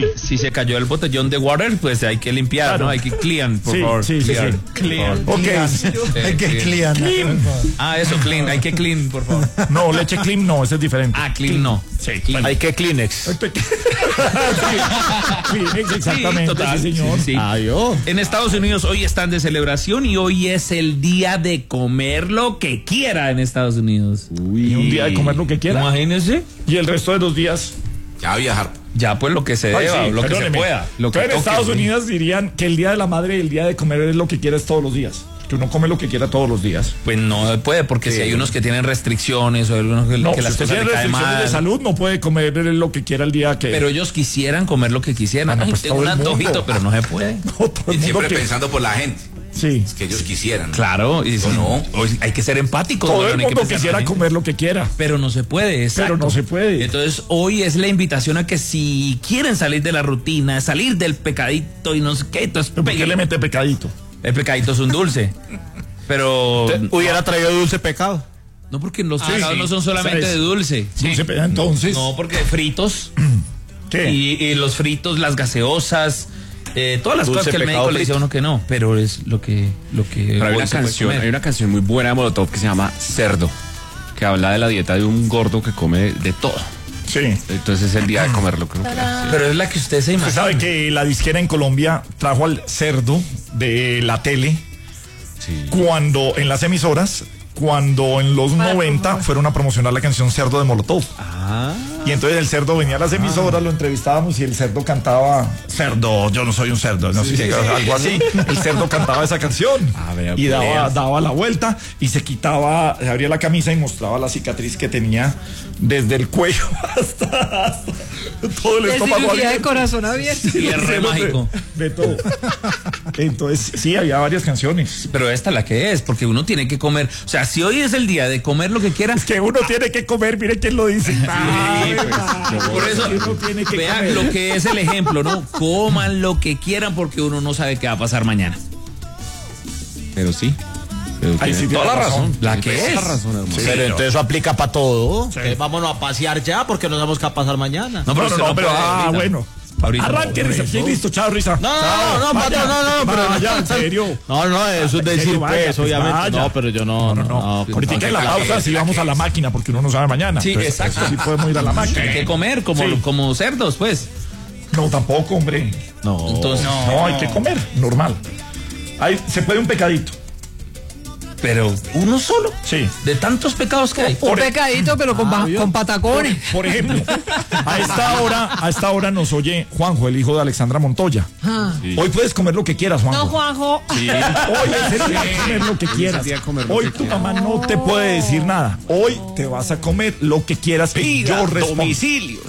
Si se cayó el botellón de water, pues hay que limpiar, claro, ¿no? Hay que clean, por favor. Sí. Clean. Ok. Hay que clean. Eso, clean. Hay que clean, por favor. No, leche clean no, ese es diferente. Clean no. Sí. Clean. Hay que Kleenex. Kleenex, exactamente. Sí, total. Sí, señor. Sí. En Estados Unidos hoy están de celebración y hoy es el día de comer lo que quiera en Estados Unidos. Y un día de comer lo que quiera. Imagínense. Y el resto de los días. Ya viajar. Ya, pues lo que se deba, lo que se pueda. Lo que en toque, Estados Unidos dirían que el día de la madre y el día de comer es lo que quieras todos los días. Que uno come lo que quiera todos los días. Pues no puede, porque si hay unos que tienen restricciones o algunos que las cosas le caen mal. De salud no puede comer lo que quiera el día que. Pero ellos quisieran comer lo que quisieran. Pues tengo un antojito, pero no se puede. Y siempre pensando por la gente. Sí. Es que ellos quisieran, ¿no? Claro, y no. Hay que ser empáticos. Todo el mundo quisiera comer lo que quiera. Pero no se puede, exacto. Pero no se puede. Entonces, hoy es la invitación a que si quieren salir de la rutina, salir del pecadito y no sé qué, entonces. ¿Por qué le mete pecadito? El pecadito es un dulce. Pero. Hubiera traído dulce pecado. No, porque los pecados no son solamente de dulce. Dulce pecado, entonces. No, porque fritos. ¿Qué? Y los fritos, las gaseosas. Todas las cosas que el médico le dice a uno que no, pero es lo que pero hay una canción muy buena de Molotov que se llama Cerdo, que habla de la dieta de un gordo que come de todo. Sí. Entonces es el día de comer lo que uno quiera. Pero es la que usted se imagina. Usted sabe que la disquera en Colombia trajo al cerdo de la tele cuando en las emisoras, cuando en los 90 fueron a promocionar la canción Cerdo de Molotov. Y entonces el cerdo venía a las emisoras, lo entrevistábamos y el cerdo cantaba cerdo, yo no soy un cerdo, no sé si algo así. El cerdo cantaba esa canción y daba la vuelta y se quitaba, se abría la camisa y mostraba la cicatriz que tenía desde el cuello hasta todo el estómago abierto. De corazón abierto. Y el re mágico. De todo. Entonces, sí, había varias canciones. Pero esta es la que es, porque uno tiene que comer. O sea, si hoy es el día de comer lo que quiera. Es que uno tiene que comer, mire quién lo dice. Por eso, vean lo que es el ejemplo, ¿no? Coman lo que quieran porque uno no sabe qué va a pasar mañana. Pero sí. Ahí sí toda la razón. La que es. La razón, hermano. Sí, pero entonces eso aplica para todo. Sí. Vámonos a pasear ya porque no sabemos qué va a pasar mañana. No, pero bueno. Ahorita arranque, Risa. Sí, listo, chao, Risa. No, patrón, pero ya, en serio. No, eso es decir, pues, obviamente. Vaya. No, pero yo no. Ahorita en la pausa sí vamos a la máquina porque uno no sabe mañana. Sí, entonces, exacto. Sí podemos ir a la máquina. Hay que comer como cerdos, pues. No, tampoco, hombre. No. Entonces, No, hay que comer, normal. Se puede un pecadito. Pero uno solo. Sí. De tantos pecados que hay. Un pecadito, pero con patacones. Por ejemplo, a esta hora nos oye Juanjo, el hijo de Alexandra Montoya. Sí. Hoy puedes comer lo que quieras, Juanjo. No, Juanjo. Sí. Hoy es el día de comer lo que quieras. Hoy tu mamá no te puede decir nada. Hoy te vas a comer lo que quieras. Pida domicilios.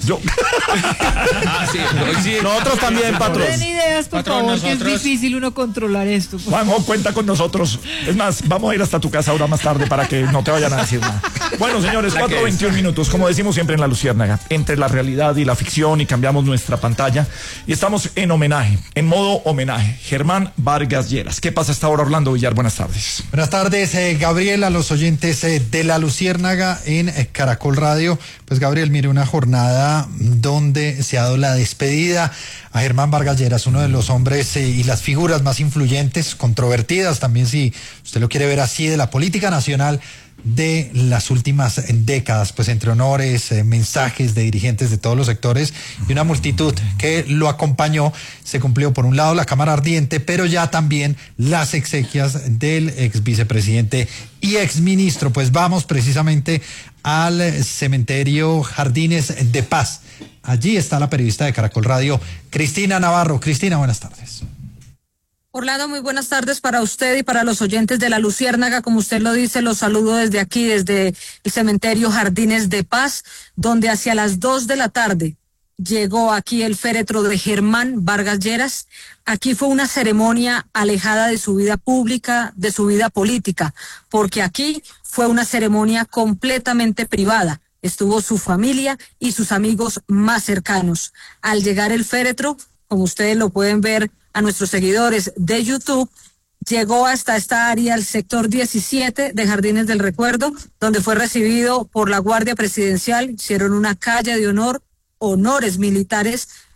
Sí. Nosotros también, patrón. Den ideas, por favor, que es difícil uno controlar esto. Juanjo, cuenta con nosotros. Es más, vamos a ir hasta tu casa ahora más tarde para que no te vayan a decir nada. Bueno, señores, 4:21 minutos, como decimos siempre en La Luciérnaga, entre la realidad y la ficción, y cambiamos nuestra pantalla y estamos en homenaje, en modo homenaje. Germán Vargas Lleras. ¿Qué pasa hasta ahora, Orlando Villar? Buenas tardes. Buenas tardes, Gabriel, a los oyentes de La Luciérnaga en Caracol Radio. Pues Gabriel, mire, una jornada donde se ha dado la despedida a Germán Vargas Lleras, uno de los hombres y las figuras más influyentes, controvertidas también, si usted lo quiere ver así, de la política nacional de las últimas décadas, pues entre honores, mensajes de dirigentes de todos los sectores y una multitud que lo acompañó. Se cumplió por un lado la cámara ardiente, pero ya también las exequias del ex vicepresidente y ex ministro. Pues vamos precisamente al cementerio Jardines de Paz. Allí está la periodista de Caracol Radio, Cristina Navarro. Cristina, buenas tardes. Orlando, muy buenas tardes para usted y para los oyentes de La Luciérnaga. Como usted lo dice, los saludo desde aquí, desde el cementerio Jardines de Paz, donde hacia las 2 de la tarde llegó aquí el féretro de Germán Vargas Lleras. Aquí fue una ceremonia alejada de su vida pública, de su vida política, porque aquí fue una ceremonia completamente privada. Estuvo su familia y sus amigos más cercanos. Al llegar el féretro, como ustedes lo pueden ver a nuestros seguidores de YouTube, llegó hasta esta área, el sector 17 de Jardines del Recuerdo, donde fue recibido por la Guardia Presidencial. Hicieron una calle de honor, honores militares